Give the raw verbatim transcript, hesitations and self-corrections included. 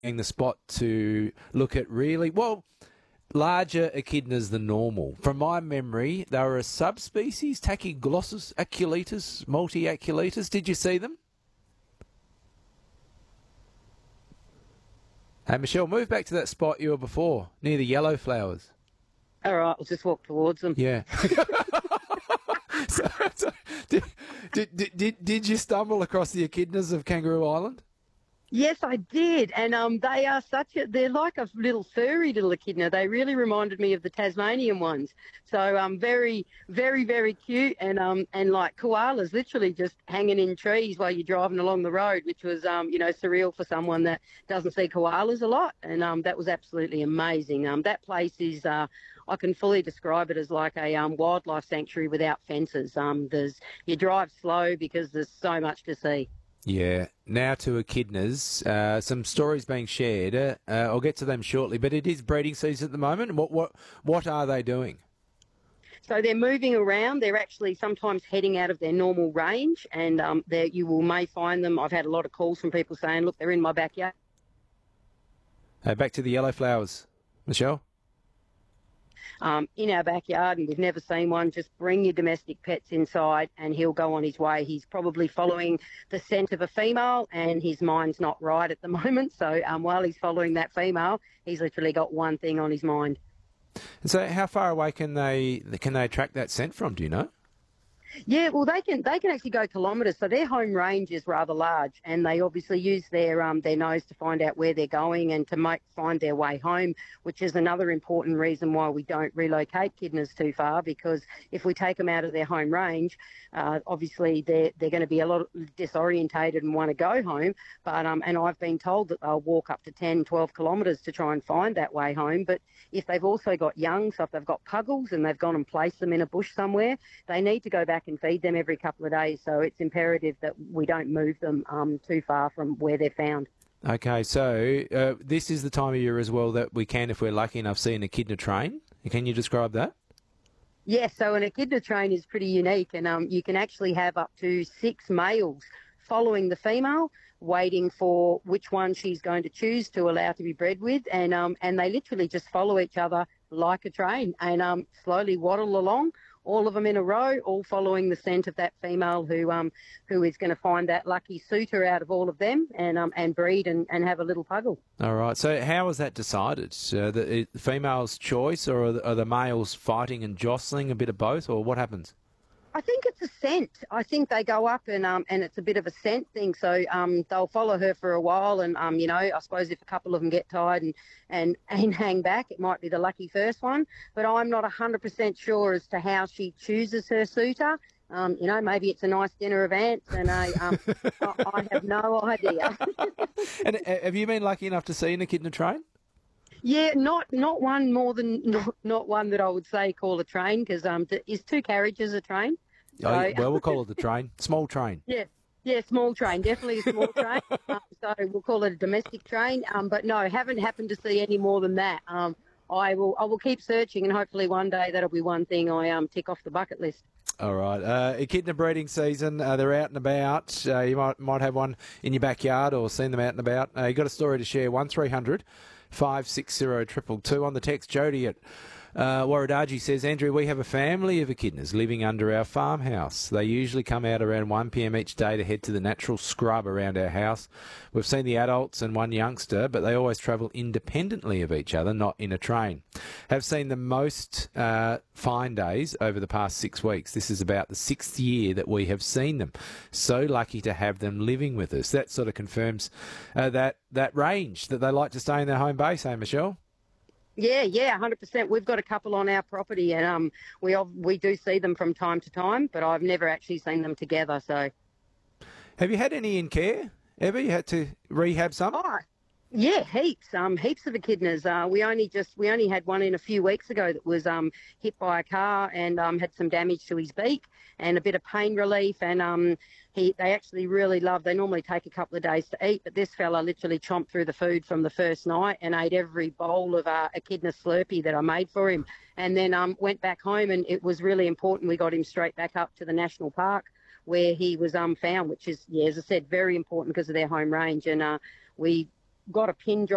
the spot to look at really, well, larger echidnas than normal. From my memory, they were a subspecies, Tachyglossus aculeatus, multi-aculeatus. Did you see them? Hey, Michelle, move back to that spot you were before, near the yellow flowers. All right, I'll just walk towards them. Yeah. so, so, did, did, did, did you stumble across the echidnas of Kangaroo Island? Yes, I did, and um, they are such a, they're like a little furry little echidna. They really reminded me of the Tasmanian ones. So um, very, very, very cute, and um, and like koalas, literally just hanging in trees while you're driving along the road, which was um, you know, surreal for someone that doesn't see koalas a lot, and um, that was absolutely amazing. Um, that place is, uh, I can fully describe it as like a um, wildlife sanctuary without fences. Um, there's you drive slow because there's so much to see. Yeah. Now to echidnas. Uh, some stories being shared. Uh, uh, I'll get to them shortly, but it is breeding season at the moment. What what what are they doing? So they're moving around. They're actually sometimes heading out of their normal range, and um, there you will may find them. I've had a lot of calls from people saying, "Look, they're in my backyard." Uh, back to the yellow flowers, Michelle. Um, in our backyard, and we've never seen one. Just bring your domestic pets inside and he'll go on his way. He's probably following the scent of a female, and his mind's not right at the moment. So um, while he's following that female, he's literally got one thing on his mind. And so how far away can they can they track that scent from, do you know? Yeah, well, they can they can actually go kilometres. So their home range is rather large, and they obviously use their um their nose to find out where they're going and to make find their way home, which is another important reason why we don't relocate echidnas too far. Because if we take them out of their home range, uh, obviously they're they're going to be a lot disorientated and want to go home. But um and I've been told that they'll walk up to ten, twelve kilometres to try and find that way home. But if they've also got young, so if they've got puggles and they've gone and placed them in a bush somewhere, they need to go back and feed them every couple of days. So it's imperative that we don't move them um, too far from where they're found. Okay, so uh, this is the time of year as well that we can, if we're lucky enough, see an echidna train. Can you describe that? Yes, so an echidna train is pretty unique, and um, you can actually have up to six males following the female, waiting for which one she's going to choose to allow to be bred with, and um, and they literally just follow each other like a train and um, slowly waddle along, all of them in a row, all following the scent of that female who um who is going to find that lucky suitor out of all of them and um and breed and, and have a little puggle. All right. So how was that decided? Uh, the, the female's choice, or are the, are the males fighting and jostling, a bit of both, or what happens? I think it's a scent. I think they go up and um and it's a bit of a scent thing. So um they'll follow her for a while, and um you know I suppose if a couple of them get tired and and, and hang back, it might be the lucky first one. But I'm not one hundred percent sure as to how she chooses her suitor. Um, you know, maybe it's a nice dinner of ants, and I um I, I have no idea. And uh, have you been lucky enough to see an echidna train? Yeah, not not one more than not, not one that I would say call a train, because um is two carriages a train? So, oh, yeah, well, we'll call it the train, small train. Yeah, yeah, small train, definitely a small train. Um, so we'll call it a domestic train. Um, but no, haven't happened to see any more than that. Um, I will I will keep searching, and hopefully one day that'll be one thing I um tick off the bucket list. All right. Uh, echidna breeding season. Uh, they're out and about. Uh, you might might have one in your backyard or seen them out and about. Uh, you got a story to share? One three hundred five six zero triple two on the text. Jody at uh, Warradaji says, Andrew, we have a family of echidnas living under our farmhouse. They usually come out around one p.m. each day to head to the natural scrub around our house. We've seen the adults and one youngster, but they always travel independently of each other, not in a train. Have seen the most uh, fine days over the past six weeks. This is about the sixth year that we have seen them. So lucky to have them living with us. That sort of confirms uh, that, that range, that they like to stay in their home base, eh, Michelle? Yeah, yeah, one hundred percent. We've got a couple on our property, and um, we we do see them from time to time, but I've never actually seen them together. So, have you had any in care ever? You had to rehab some? Oh, yeah, heaps, um, heaps of echidnas. Uh, we only just we only had one in a few weeks ago that was um hit by a car and um had some damage to his beak and a bit of pain relief, and um he they actually really love. They normally take a couple of days to eat, but this fella literally chomped through the food from the first night and ate every bowl of uh, echidna Slurpee that I made for him, and then um went back home, and it was really important. We got him straight back up to the national park where he was um found, which is, yeah, as I said, very important because of their home range, and uh we got a pin drop